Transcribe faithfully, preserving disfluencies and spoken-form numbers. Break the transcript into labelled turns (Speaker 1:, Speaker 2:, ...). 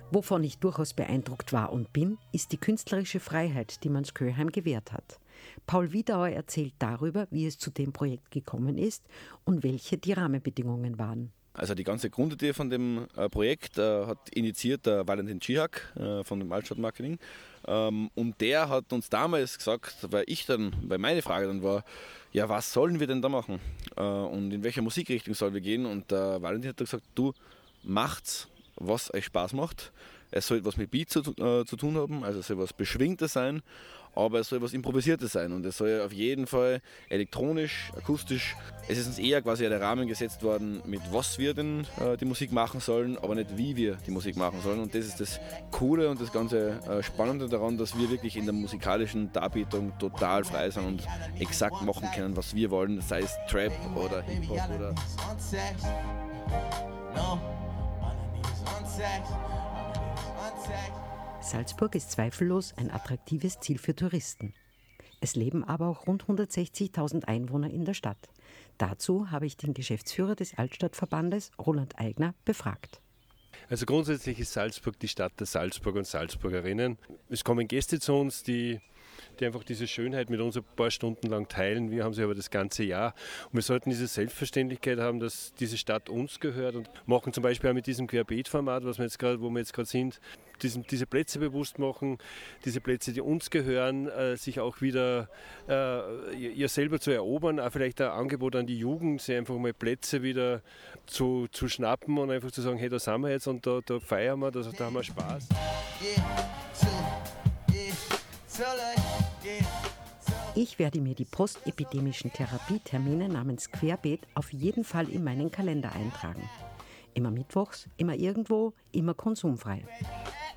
Speaker 1: Wovon ich durchaus beeindruckt war und bin, ist die künstlerische Freiheit, die man Sköheim gewährt hat. Paul Wiedauer erzählt darüber, wie es zu dem Projekt gekommen ist und welche die Rahmenbedingungen waren.
Speaker 2: Also die ganze Grundidee von dem äh, Projekt äh, hat initiiert der Valentin Cihak äh, von dem Altstadtmarketing. Ähm, und der hat uns damals gesagt, weil ich dann, weil meine Frage dann war, ja, was sollen wir denn da machen? Äh, und in welcher Musikrichtung sollen wir gehen? Und der Valentin hat gesagt, du macht's, was euch Spaß macht. Es soll etwas mit Beat zu, äh, zu tun haben, also es soll etwas Beschwingtes sein, aber es soll etwas Improvisiertes sein und es soll auf jeden Fall elektronisch, akustisch. Es ist uns eher quasi der Rahmen gesetzt worden, mit was wir denn äh, die Musik machen sollen, aber nicht wie wir die Musik machen sollen. Und das ist das Coole und das ganze äh, Spannende daran, dass wir wirklich in der musikalischen Darbietung total frei sind und exakt machen können, was wir wollen, sei es Trap oder Hip-Hop oder...
Speaker 1: Salzburg ist zweifellos ein attraktives Ziel für Touristen. Es leben aber auch rund hundertsechzigtausend Einwohner in der Stadt. Dazu habe ich den Geschäftsführer des Altstadtverbandes, Roland Eigner, befragt.
Speaker 3: Also grundsätzlich ist Salzburg die Stadt der Salzburger und Salzburgerinnen. Es kommen Gäste zu uns, die, die einfach diese Schönheit mit uns ein paar Stunden lang teilen. Wir haben sie aber das ganze Jahr. Und wir sollten diese Selbstverständlichkeit haben, dass diese Stadt uns gehört und machen zum Beispiel auch mit diesem Querbeet-Format, was wir jetzt grad, wo wir jetzt gerade sind, diesen, diese Plätze bewusst machen, diese Plätze, die uns gehören, äh, sich auch wieder äh, ihr selber zu erobern, auch vielleicht ein Angebot an die Jugend, sich einfach mal Plätze wieder zu, zu schnappen und einfach zu sagen, hey, da sind wir jetzt und da, da feiern wir, da, da haben wir Spaß.
Speaker 1: Ich werde mir die postepidemischen Therapietermine namens Querbeet auf jeden Fall in meinen Kalender eintragen. Immer mittwochs, immer irgendwo, immer konsumfrei.